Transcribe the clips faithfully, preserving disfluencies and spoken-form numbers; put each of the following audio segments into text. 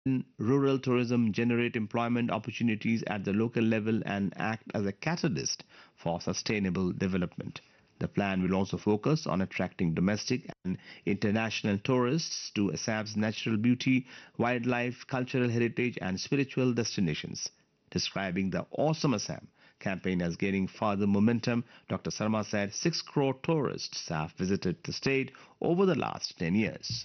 in rural tourism, generate employment opportunities at the local level, and act as a catalyst for sustainable development. The plan will also focus on attracting domestic and international tourists to Assam's natural beauty, wildlife, cultural heritage, and spiritual destinations. Describing the Awesome Assam campaign as gaining further momentum, Doctor Sarma said six crore tourists have visited the state over the last ten years.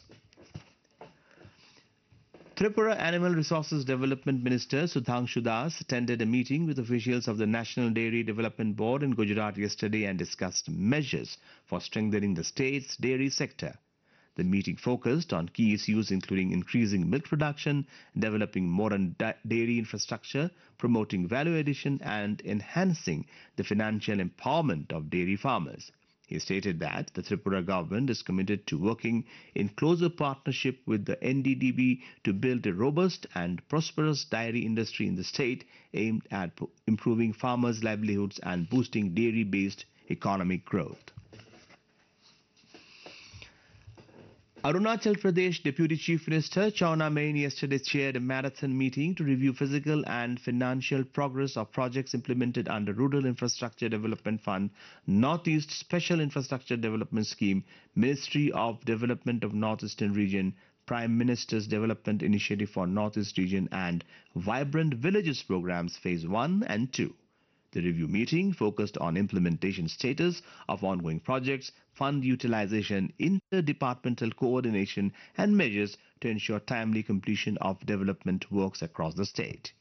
Tripura Animal Resources Development Minister Sudhanshu Das attended a meeting with officials of the National Dairy Development Board in Gujarat yesterday and discussed measures for strengthening the state's dairy sector. The meeting focused on key issues including increasing milk production, developing modern dairy infrastructure, promoting value addition, and enhancing the financial empowerment of dairy farmers. He stated that the Tripura government is committed to working in closer partnership with the N D D B to build a robust and prosperous dairy industry in the state aimed at improving farmers' livelihoods and boosting dairy-based economic growth. Arunachal Pradesh Deputy Chief Minister Chauna Main yesterday chaired a marathon meeting to review physical and financial progress of projects implemented under Rural Infrastructure Development Fund, Northeast Special Infrastructure Development Scheme, Ministry of Development of Northeastern Region, Prime Minister's Development Initiative for Northeast Region, and Vibrant Villages Programs Phase one and two. The review meeting focused on implementation status of ongoing projects, fund utilization, interdepartmental coordination, and measures to ensure timely completion of development works across the state.